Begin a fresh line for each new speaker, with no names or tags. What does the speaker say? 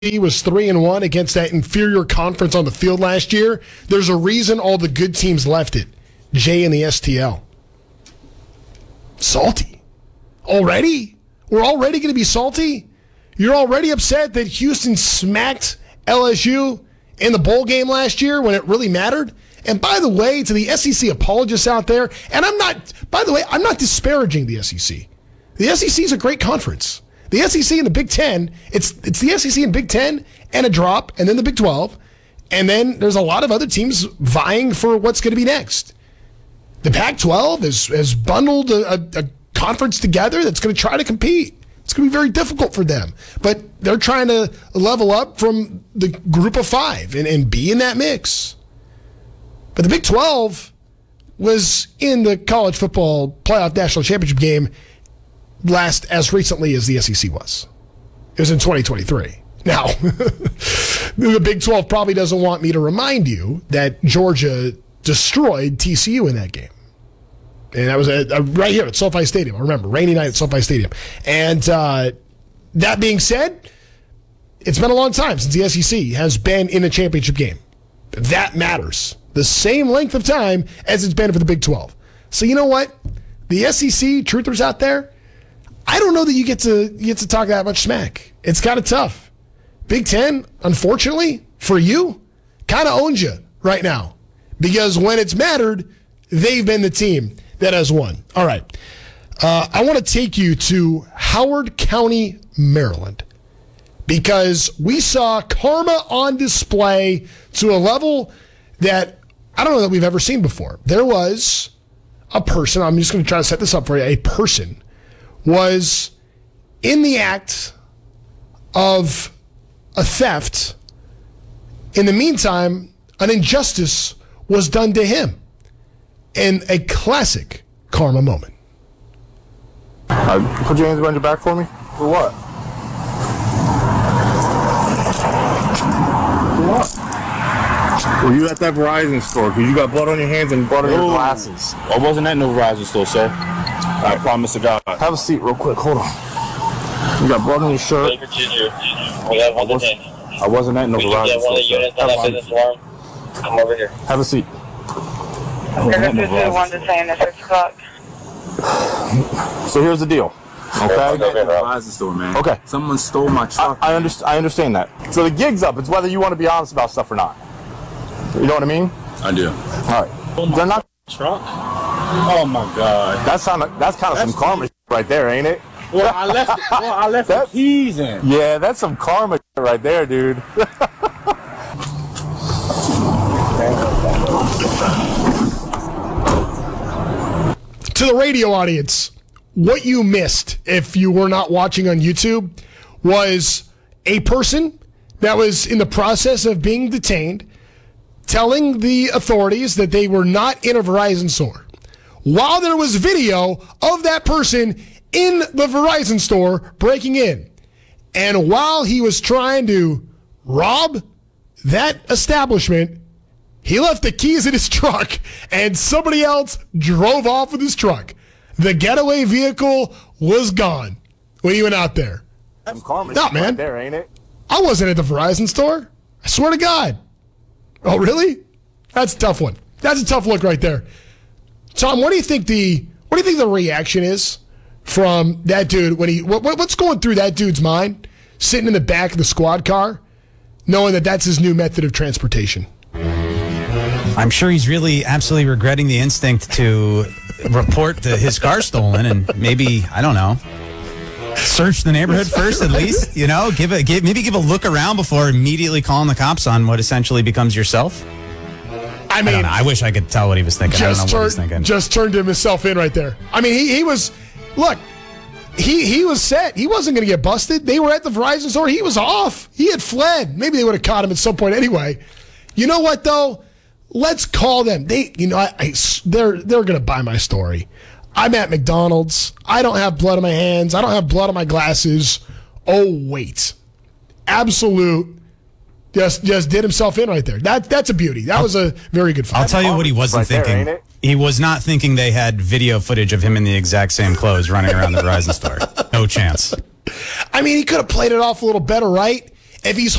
was 3-1 against that inferior conference on the field last year. There's a reason all the good teams left it. Jay and the STL. Salty. Already? We're already going to be salty? You're already upset that Houston smacked LSU in the bowl game last year when it really mattered? And by the way, to the SEC apologists out there, and I'm not disparaging the SEC. The SEC is a great conference. The SEC and the Big Ten, it's the SEC and Big Ten and a drop, and then the Big 12, and then there's a lot of other teams vying for what's going to be next. The Pac-12 has bundled a conference together that's going to try to compete. It's going to be very difficult for them, but they're trying to level up from the group of five and be in that mix. But the Big 12 was in the college football playoff national championship game last as recently as the SEC was. It was in 2023. Now, the Big 12 probably doesn't want me to remind you that Georgia destroyed TCU in that game. And that was right here at SoFi Stadium. I remember, rainy night at SoFi Stadium. And that being said, it's been a long time since the SEC has been in a championship game. That matters. The same length of time as it's been for the Big 12. So you know what? The SEC truthers out there, I don't know that you get to talk that much smack. It's kind of tough. Big Ten, unfortunately, for you, kind of owns you right now. Because when it's mattered, they've been the team that has won. All right. I want to take you to Howard County, Maryland. Because we saw karma on display to a level that I don't know that we've ever seen before. There was a person, I'm just going to try to set this up for you, a person was in the act of a theft. In the meantime, an injustice was done to him in a classic karma moment.
Put your hands behind your back for me. For what? For what? Were you at that Verizon store? Because you got blood on your hands and blood on your glasses.
I wasn't at no Verizon store, sir. I promise to God.
Have a seat real quick. Hold on. You got blood on your shirt. I wasn't at no Verizon store.
Come over here.
Have a seat. So here's the deal. Okay?
Verizon store, man.
Okay.
Someone stole my truck.
I understand that. So the gig's up. It's whether you want to be honest about stuff or not. You know what I mean?
I do.
All right. They're not
truck. Oh my God.
That's kind of some karma right there, ain't it?
Well, I left the keys in.
Yeah, that's some karma right there, dude.
To the radio audience, what you missed if you were not watching on YouTube was a person that was in the process of being detained telling the authorities that they were not in a Verizon store, while there was video of that person in the Verizon store breaking in. And while he was trying to rob that establishment, he left the keys in his truck and somebody else drove off with his truck. The getaway vehicle was gone when he went out there.
Some karma
man.
right there, ain't it?
I wasn't at the Verizon store. I swear to God. Oh, really? That's a tough one. That's a tough look right there. Tom, what do you think the reaction is from that dude when what's going through that dude's mind sitting in the back of the squad car knowing that that's his new method of transportation?
I'm sure he's really absolutely regretting the instinct to report his car stolen and maybe, I don't know, search the neighborhood first at least, you know, maybe give a look around before immediately calling the cops on what essentially becomes yourself.
I mean,
I wish I could tell what he was thinking. I don't know what he's thinking.
Just turned himself in right there. I mean, he was, look, he was set. He wasn't going to get busted. They were at the Verizon store. He was off. He had fled. Maybe they would have caught him at some point anyway. You know what, though? Let's call them. They're going to buy my story. I'm at McDonald's. I don't have blood on my hands. I don't have blood on my glasses. Oh, wait. Absolute. Just did himself in right there. That's a beauty. That was a very good fight.
I'll tell you what he wasn't thinking. He was not thinking they had video footage of him in the exact same clothes running around the Verizon store. No chance.
I mean, he could have played it off a little better, right? If he's